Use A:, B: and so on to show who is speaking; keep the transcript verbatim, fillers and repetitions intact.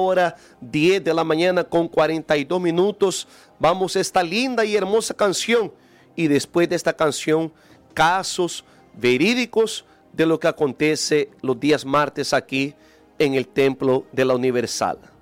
A: hora, diez de la mañana con cuarenta y dos minutos. Vamos a esta linda y hermosa canción. Y después de esta canción, casos verídicos de lo que acontece los días martes aquí en el Templo de la Universal.